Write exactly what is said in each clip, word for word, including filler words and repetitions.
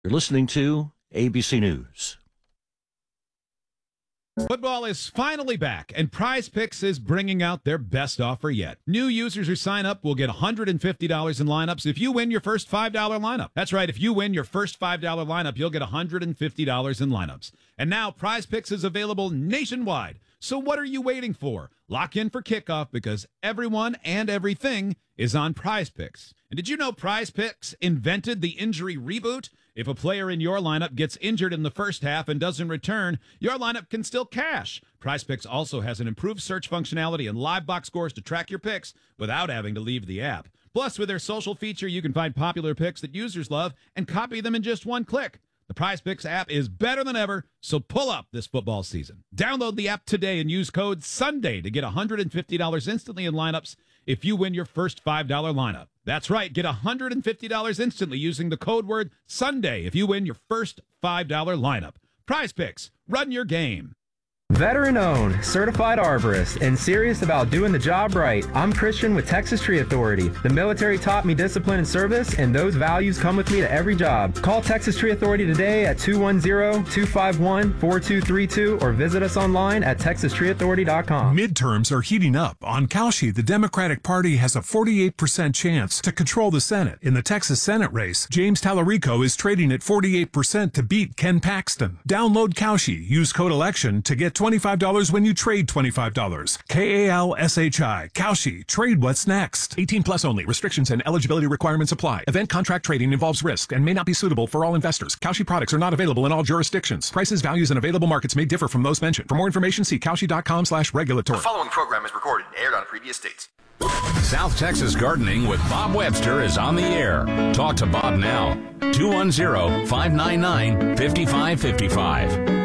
You're listening to A B C News. Football is finally back, and Prize Picks is bringing out their best offer yet. New users who sign up will get one hundred fifty dollars in lineups if you win your first five dollar lineup. That's right, if you win your first five dollar lineup, you'll get one hundred fifty dollars in lineups. And now Prize Picks is available nationwide. So what are you waiting for? Lock in for kickoff because everyone and everything is on Prize Picks. And did you know Prize Picks invented the injury reboot? If a player in your lineup gets injured in the first half and doesn't return, your lineup can still cash. Prize Picks also has an improved search functionality and live box scores to track your picks without having to leave the app. Plus, with their social feature, you can find popular picks that users love and copy them in just one click. The Prize Picks app is better than ever, so pull up this football season. Download the app today and use code SUNDAY to get one hundred fifty dollars instantly in lineups if you win your first five dollar lineup. That's right, get one hundred fifty dollars instantly using the code word SUNDAY if you win your first five dollar lineup. Prize Picks, run your game. Veteran owned, certified arborist, and serious about doing the job right. I'm Christian with Texas Tree Authority. The military taught me discipline and service, and those values come with me to every job. Call Texas Tree Authority today at two one zero, two five one, four two three two or visit us online at texas tree authority dot com. Midterms are heating up. On Cauchy, the Democratic Party has a forty-eight percent chance to control the Senate. In the Texas Senate race, James Tallarico is trading at forty-eight percent to beat Ken Paxton. Download Cauchy. Use code ELECTION to get twenty-five dollars when you trade twenty-five dollars. K A L S H I. Cauchy. Trade what's next. eighteen plus only. Restrictions and eligibility requirements apply. Event contract trading involves risk and may not be suitable for all investors. Cauchy products are not available in all jurisdictions. Prices, values, and available markets may differ from those mentioned. For more information, see cauchy.com slash regulatory. The following program is recorded and aired on previous dates. South Texas Gardening with Bob Webster is on the air. Talk to Bob now. two one zero, five nine nine, five five five five.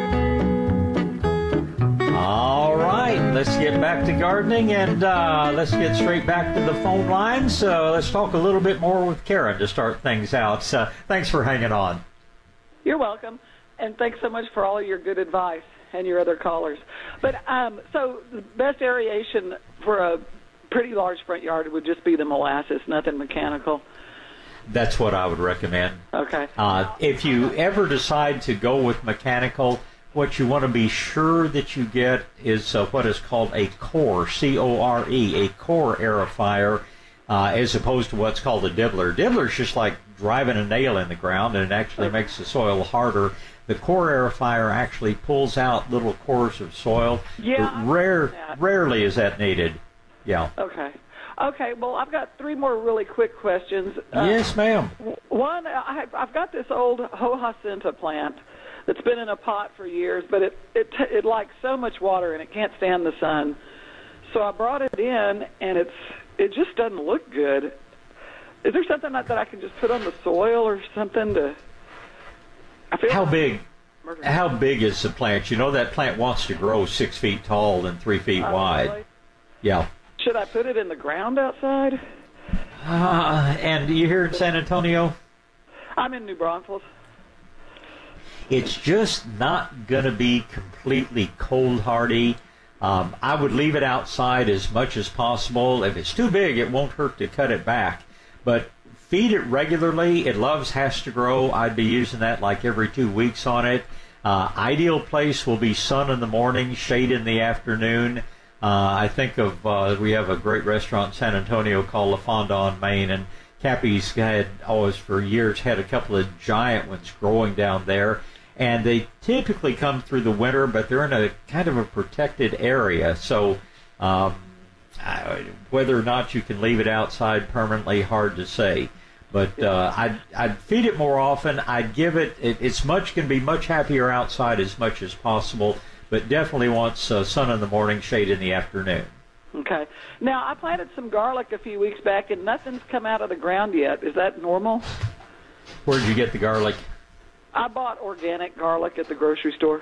All right, let's get back to gardening, and uh, let's get straight back to the phone lines. So let's talk a little bit more with Karen to start things out. So thanks for hanging on. You're welcome, and thanks so much for all of your good advice and your other callers. But um, so the best aeration for a pretty large front yard would just be the molasses, nothing mechanical. That's what I would recommend. Okay. Uh, if you ever decide to go with mechanical, what you want to be sure that you get is uh, what is called a core, C O R E, a core aerifier, uh, as opposed to what's called a dibbler. Dibbler is just like driving a nail in the ground, and it actually makes the soil harder. The core aerifier actually pulls out little cores of soil. Yeah, Rare, rarely is that needed. Yeah. Okay. Okay, well, I've got three more really quick questions. Yes, uh, ma'am. One, I, I've got this old Hojacinta plant that's been in a pot for years, but it, it it likes so much water and it can't stand the sun. So I brought it in, and it's it just doesn't look good. Is there something that, that I can just put on the soil or something to? I feel how like big? How big is the plant? You know that plant wants to grow six feet tall and three feet Oh, wide. really? Yeah. Should I put it in the ground outside? Uh, and you here in San Antonio? I'm in New Braunfels. It's just not going to be completely cold hardy. Um, I would leave it outside as much as possible. If it's too big, it won't hurt to cut it back. But feed it regularly. It loves Has to Grow. I'd be using that like every two weeks on it. Uh, ideal place will be sun in the morning, shade in the afternoon. Uh, I think of, uh, we have a great restaurant in San Antonio called La Fonda on Main, and Cappy's had always for years had a couple of giant ones growing down there. And they typically come through the winter, but they're in a kind of a protected area. So um, I, whether or not you can leave it outside permanently, hard to say. But uh, I'd, I'd feed it more often. I'd give it, it it's much can be much happier outside as much as possible, but definitely wants uh, sun in the morning, shade in the afternoon. Okay. Now, I planted some garlic a few weeks back, and nothing's come out of the ground yet. Is that normal? Where did you get the garlic? I bought organic garlic at the grocery store.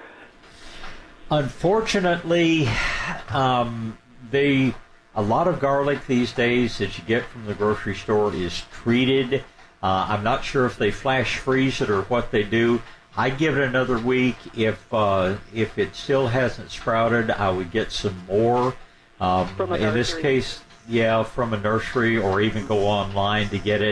Unfortunately, um, they a lot of garlic these days that you get from the grocery store is treated. Uh, I'm not sure if they flash freeze it or what they do. I give it another week. If uh, if it still hasn't sprouted, I would get some more. Um, From a in this nursery. case, yeah, from a nursery, or even go online to get it.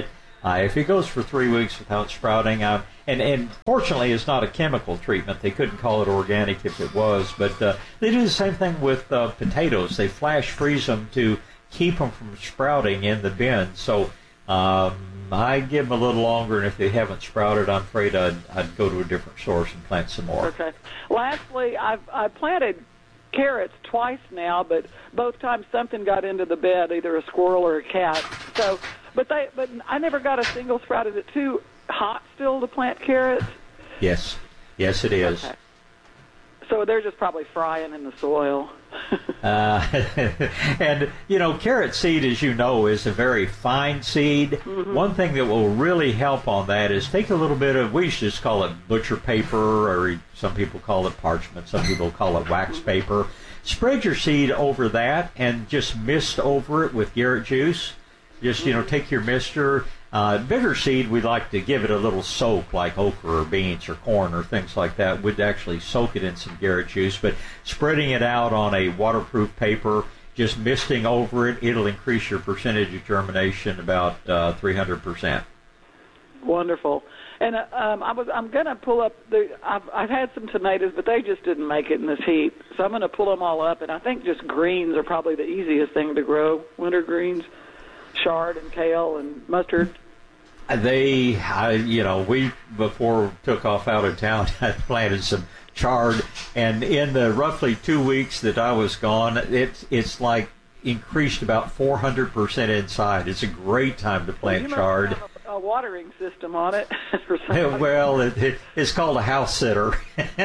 Uh, if it goes for three weeks without sprouting, uh, and, and fortunately it's not a chemical treatment. They couldn't call it organic if it was, but uh, they do the same thing with uh, potatoes. They flash freeze them to keep them from sprouting in the bin. So um, I give them a little longer, and if they haven't sprouted, I'm afraid I'd, I'd go to a different source and plant some more. Okay. Lastly, I've I planted carrots twice now, but both times something got into the bed, either a squirrel or a cat. So, but they, but I never got a single sprout. Is it too hot still to plant carrots? Yes, yes, it is. Okay. So they're just probably frying in the soil. uh, and, you know, carrot seed, as you know, is a very fine seed. Mm-hmm. One thing that will really help on that is take a little bit of, we used to just call it butcher paper, or some people call it parchment, some people call it wax paper. Spread your seed over that and just mist over it with Garrett juice. Just, you know, take your mister. Uh, bigger seed, we like to give it a little soak, like okra or beans or corn or things like that. We'd actually soak it in some Garrett juice, but spreading it out on a waterproof paper, just misting over it, it'll increase your percentage of germination about uh, three hundred percent. Wonderful. And uh, um, I was, I'm going to pull up the. I've, I've had some tomatoes, but they just didn't make it in this heat. So I'm going to pull them all up, and I think just greens are probably the easiest thing to grow. Winter greens, chard and kale and mustard. They, I, you know, we, before we took off out of town, I planted some chard, and in the roughly two weeks that I was gone, it's it's like increased about four hundred percent inside. It's a great time to plant well, chard. Have a, a watering system on it. Well, it, it, it's called a house sitter,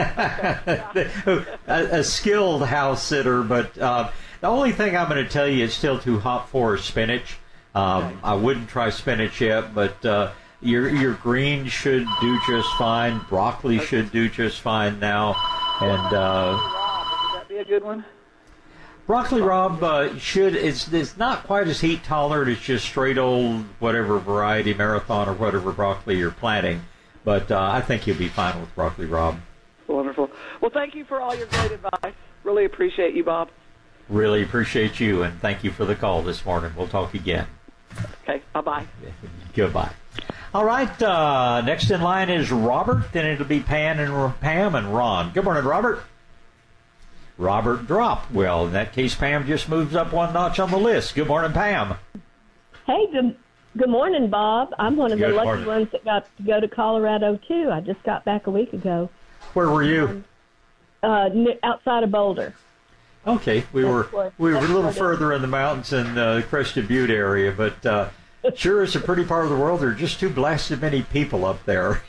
a, a skilled house sitter, but uh, the only thing I'm going to tell you it's still too hot for is spinach. Um, I wouldn't try spinach yet, but uh, your your greens should do just fine. Broccoli should do just fine now, and uh, would that be a good one? Broccoli Rob uh, should. It's it's not quite as heat tolerant. It's just straight old whatever variety marathon or whatever broccoli you're planting, but uh, I think you'll be fine with Broccoli Rob. Wonderful. Well, thank you for all your great advice. Really appreciate you, Bob. Really appreciate you, and thank you for the call this morning. We'll talk again. Okay, bye-bye. Goodbye. All right, uh, next in line is Robert, then it'll be Pam and, Pam and Ron. Good morning, Robert. Robert dropped. Well, in that case, Pam just moves up one notch on the list. Good morning, Pam. Hey, good, good morning, Bob. I'm one of Good the lucky morning. ones that got to go to Colorado, too. I just got back a week ago. Where were you? Uh, n- outside of Boulder. Okay, we That's were where- we were a that's little where they- further in the mountains in the Crested Butte area, but uh, sure, it's a pretty part of the world. There are just too blasted many people up there.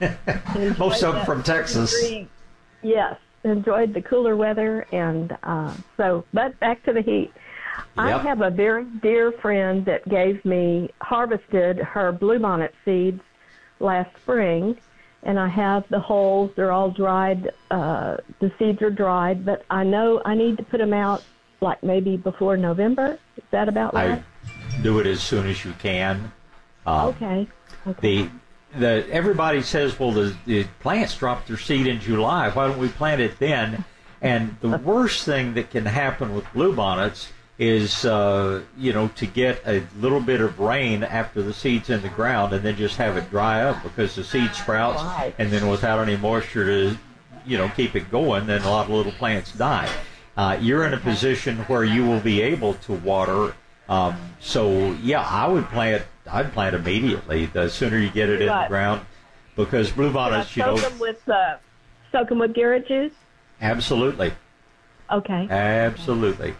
Most of them that from Texas. degree. Yes, enjoyed the cooler weather, and uh, so, but back to the heat. I Yep. have a very dear friend that gave me, harvested her bluebonnet seeds last spring, and I have the holes. They're all dried. Uh, the seeds are dried, but I know I need to put them out like maybe before November. Is that about right? I do it as soon as you can. Uh, okay. okay. The the everybody says, well, the, the plants drop their seed in July. Why don't we plant it then? And the worst thing that can happen with bluebonnets is, uh, you know, to get a little bit of rain after the seed's in the ground and then just have it dry up, because the seed sprouts Right. and then without any moisture to, you know, keep it going, then a lot of little plants die. Uh, you're in a position where you will be able to water. Um, so, yeah, I would plant, I'd plant immediately the sooner you get it in the Right. ground, because Should I bluebonnets, you soak know, them with, uh, soak them with Garrett juice? absolutely, Okay. absolutely.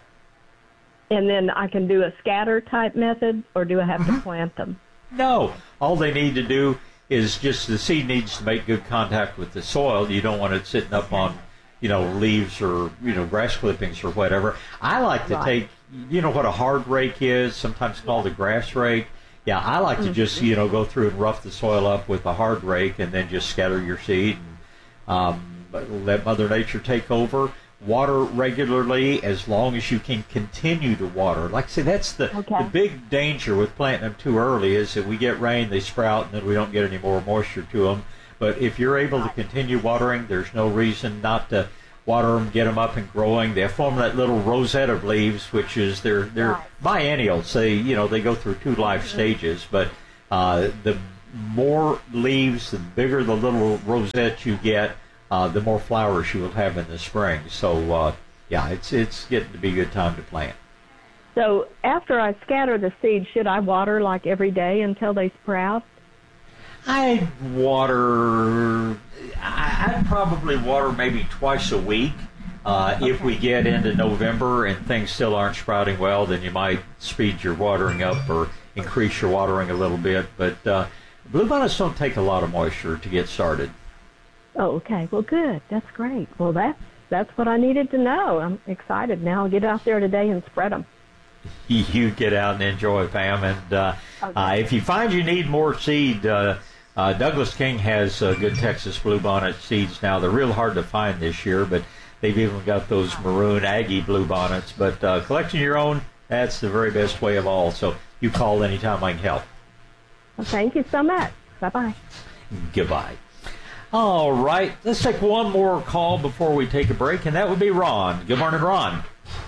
And then I can do a scatter type method, or do I have to plant them? No, all they need to do is just the seed needs to make good contact with the soil. You don't want it sitting up on, you know, leaves or, you know, grass clippings or whatever. I like to Right. take, you know what a hard rake is, sometimes called a grass rake. Yeah, I like to just, you know, go through and rough the soil up with a hard rake and then just scatter your seed and um, let Mother Nature take over. Water regularly as long as you can continue to water. Like I say, that's the, Okay. the big danger with planting them too early, is that we get rain, they sprout, and then we don't get any more moisture to them. But if you're able to continue watering, there's no reason not to water them, get them up and growing. They form that little rosette of leaves, which is they're they're Right. biennials. They you know they go through two life stages, but uh, the more leaves, the bigger the little rosette you get, uh, the more flowers you will have in the spring. So, uh, yeah, it's it's getting to be a good time to plant. So after I scatter the seeds, should I water like every day until they sprout? I'd water, I- I'd probably water maybe twice a week. Uh, Okay. If we get into November and things still aren't sprouting well, then you might speed your watering up or increase your watering a little bit. But uh, bluebonnets don't take a lot of moisture to get started. Oh, okay. Well, good. That's great. Well, that's, that's what I needed to know. I'm excited now. I'll get out there today and spread them. You get out and enjoy, Pam. And uh, Okay. uh, if you find you need more seed, uh, uh, Douglas King has uh, good Texas bluebonnet seeds now. They're real hard to find this year, but they've even got those maroon Aggie bluebonnets. But uh, collecting your own, that's the very best way of all. So you call anytime I can help. Well, thank you so much. Bye-bye. Goodbye. All right, let's take one more call before we take a break, and that would be Ron. Good morning, Ron.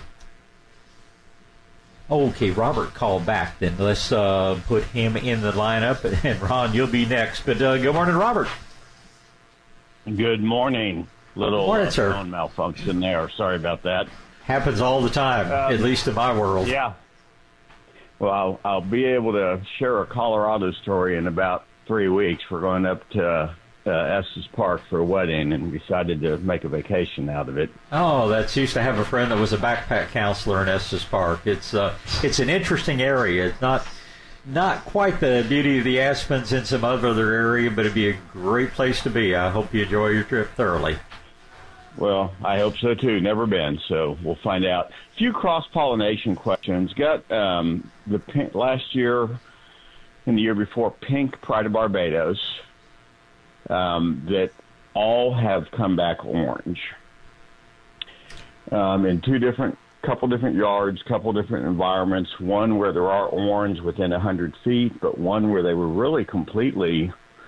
Okay, Robert called back. Then let's uh, put him in the lineup, and Ron, you'll be next. But uh, good morning, Robert. Good morning. Little Good morning, uh, sir. phone malfunction there. Sorry about that. Happens all the time, Um, at least in my world. Yeah. Well, I'll, I'll be able to share a Colorado story in about three weeks. We're going up to uh, Estes Park for a wedding and decided to make a vacation out of it. Oh, that's used to have a friend that was a backpack counselor in Estes Park. It's uh, it's an interesting area. It's not not quite the beauty of the Aspens in some other area, but it'd be a great place to be. I hope you enjoy your trip thoroughly. Well, I hope so too. Never been, so we'll find out. A few cross-pollination questions. Got um, the pink, last year and the year before, pink Pride of Barbados um, that all have come back orange um, in two different, couple different yards, couple different environments. One where there are orange within a hundred feet, but one where they were really completely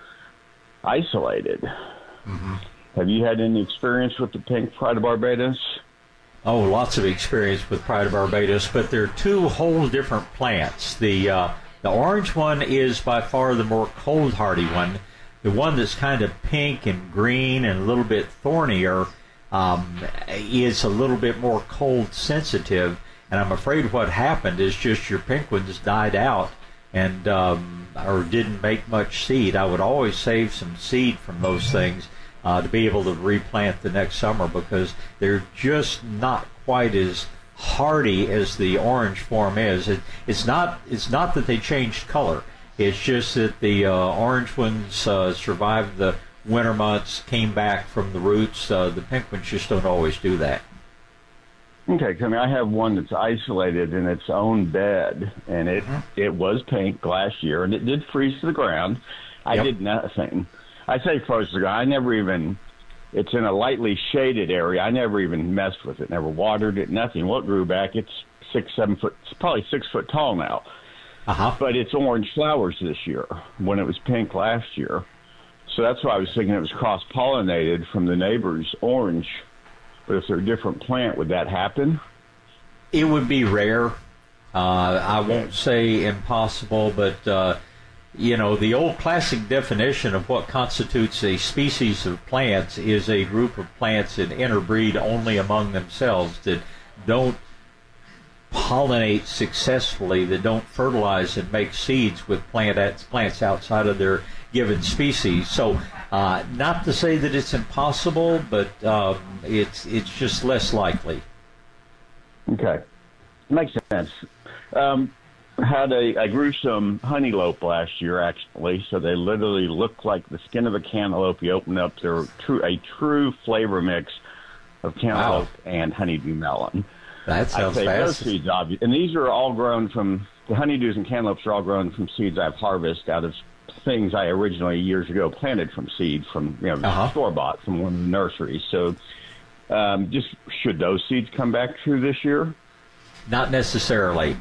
isolated. Mm-hmm. Have you had any experience with the pink Pride of Barbados? Oh, lots of experience with Pride of Barbados, but they're two whole different plants. The uh, the orange one is by far the more cold hardy one. The one that's kind of pink and green and a little bit thornier um, is a little bit more cold sensitive. And I'm afraid what happened is just your pink ones died out and um, or didn't make much seed. I would always save some seed from those things Uh, to be able to replant the next summer because they're just not quite as hardy as the orange form is. It, it's not it's not that they changed color. It's just that the uh, orange ones uh, survived the winter months, came back from the roots. Uh, the pink ones just don't always do that. Okay, I mean, I have one that's isolated in its own bed, and it mm-hmm. it was pink last year, and it did freeze to the ground. I Yep. did nothing. I say froze to the ground. I never even, it's in a lightly shaded area. I never even messed with it, never watered it, nothing. Well, it grew back. It's six, seven foot, it's probably six foot tall now. Uh-huh. But it's orange flowers this year when it was pink last year. So that's why I was thinking it was cross-pollinated from the neighbor's orange. But if they're a different plant, would that happen? It would be rare. Uh, I won't say impossible, but... Uh, You know, the old classic definition of what constitutes a species of plants is a group of plants that interbreed only among themselves, that don't pollinate successfully, that don't fertilize and make seeds with plant plants outside of their given species. So, uh, not to say that it's impossible, but um, it's it's just less likely. Okay, makes sense. Um, Had a, I grew some honeylope last year, actually, so they literally look like the skin of a cantaloupe. You open up, they're true, a true flavor mix of cantaloupe wow. and honeydew melon. That sounds I take those fast. seeds, obviously, and these are all grown from, the honeydews and cantaloupes are all grown from seeds I've harvested out of things I originally years ago planted from seeds from, you know, uh-huh. store-bought from one of the nurseries. So um, just should those seeds come back through this year? Not necessarily.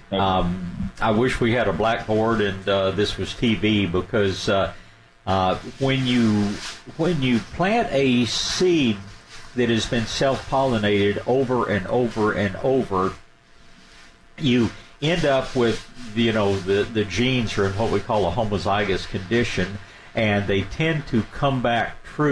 Um, I wish we had a blackboard and uh, this was T V because uh, uh, when you when you plant a seed that has been self-pollinated over and over and over, you end up with, you know, the, the genes are in what we call a homozygous condition, and they tend to come back